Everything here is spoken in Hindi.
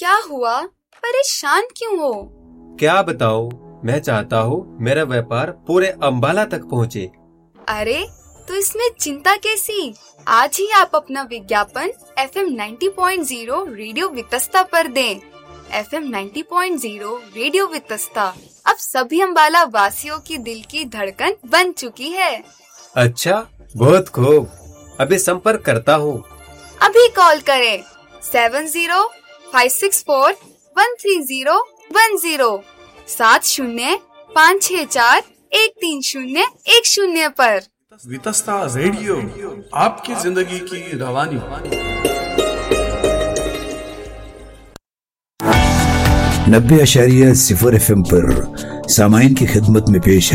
क्या हुआ? परेशान क्यों हो? क्या बताऊं, मैं चाहता हूँ मेरा व्यापार पूरे अंबाला तक पहुँचे। अरे तो इसमें चिंता कैसी? आज ही आप अपना विज्ञापन FM 90.0 रेडियो वितस्ता पर दें। FM 90.0 रेडियो वितस्ता अब सभी अंबाला वासियों की दिल की धड़कन बन चुकी है। अच्छा, बहुत खूब। अभी संपर्क करता हूँ। अभी कॉल करें 7056413010 7056413010 पर। वितस्ता रेडियो आपकी जिंदगी की रवानी। 90.0 FM पर सामाइन की खिदमत में पेश है